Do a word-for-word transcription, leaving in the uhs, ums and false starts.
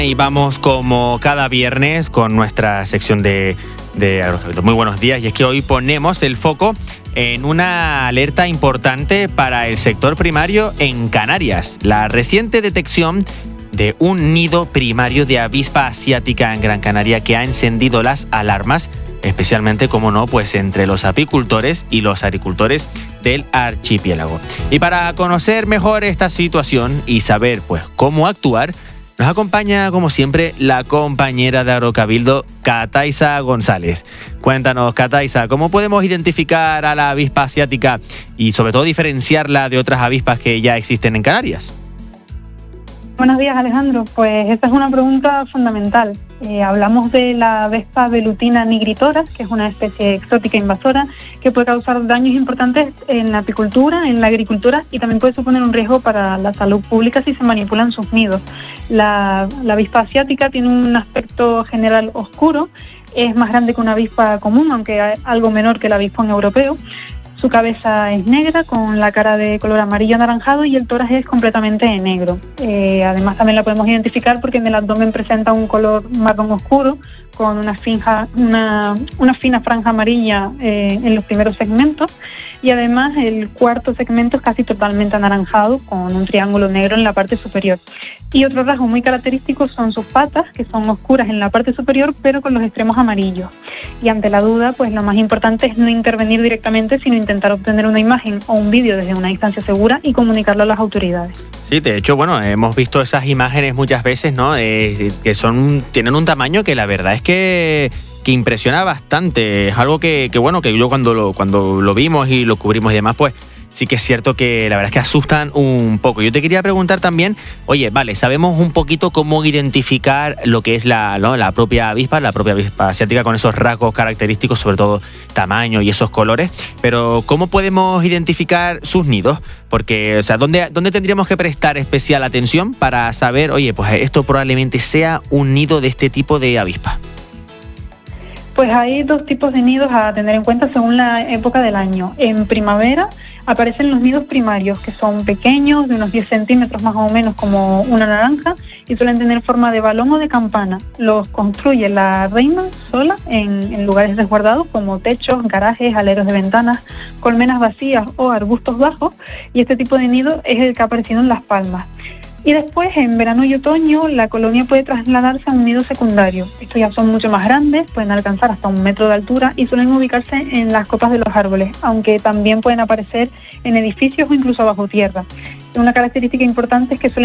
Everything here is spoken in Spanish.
Y vamos como cada viernes con nuestra sección de, de Agrocabildo. Muy buenos días, y es que hoy ponemos el foco en una alerta importante para el sector primario en Canarias. La reciente detección de un nido primario de avispa asiática en Gran Canaria que ha encendido las alarmas, especialmente, como no, pues entre los apicultores y los agricultores del archipiélago. Y para conocer mejor esta situación y saber pues cómo actuar, nos acompaña, como siempre, la compañera de Agrocabildo, Cataisa González. Cuéntanos, Cataisa, ¿cómo podemos identificar a la avispa asiática y, sobre todo, diferenciarla de otras avispas que ya existen en Canarias? Buenos días, Alejandro. Pues esta es una pregunta fundamental. Eh, hablamos de la Vespa velutina nigritora, que es una especie exótica invasora que puede causar daños importantes en la apicultura, en la agricultura, y también puede suponer un riesgo para la salud pública si se manipulan sus nidos. La, la avispa asiática tiene un aspecto general oscuro, es más grande que una avispa común, aunque algo menor que el avispón europeo. Su cabeza es negra, con la cara de color amarillo anaranjado, y el tórax es completamente negro. Eh, además, también la podemos identificar porque en el abdomen presenta un color marrón oscuro, con una, finja, una, una fina franja amarilla eh, en los primeros segmentos, y además el cuarto segmento es casi totalmente anaranjado, con un triángulo negro en la parte superior. Y otro rasgo muy característico son sus patas, que son oscuras en la parte superior, pero con los extremos amarillos. Y ante la duda, pues lo más importante es no intervenir directamente, sino intentar obtener una imagen o un vídeo desde una distancia segura y comunicarlo a las autoridades. Sí, de hecho, bueno, hemos visto esas imágenes muchas veces, ¿no? Eh, que son tienen un tamaño que la verdad es que, que impresiona bastante. Es algo que, que bueno, que yo cuando lo, cuando lo vimos y lo cubrimos y demás, pues sí que es cierto que la verdad es que asustan un poco. Yo te quería preguntar también, oye, vale, sabemos un poquito cómo identificar lo que es la, ¿no? la propia avispa, la propia avispa asiática, con esos rasgos característicos, sobre todo tamaño y esos colores, pero ¿cómo podemos identificar sus nidos? Porque, o sea, ¿dónde, dónde tendríamos que prestar especial atención para saber, oye, pues esto probablemente sea un nido de este tipo de avispa? Pues hay dos tipos de nidos a tener en cuenta según la época del año. En primavera aparecen los nidos primarios, que son pequeños, de unos diez centímetros más o menos, como una naranja, y suelen tener forma de balón o de campana. Los construye la reina sola en, en lugares resguardados como techos, garajes, aleros de ventanas, colmenas vacías o arbustos bajos, y este tipo de nido es el que ha aparecido en Las Palmas. Y después, en verano y otoño, la colonia puede trasladarse a un nido secundario. Estos ya son mucho más grandes, pueden alcanzar hasta un metro de altura y suelen ubicarse en las copas de los árboles, aunque también pueden aparecer en edificios o incluso bajo tierra. Una característica importante es que suelen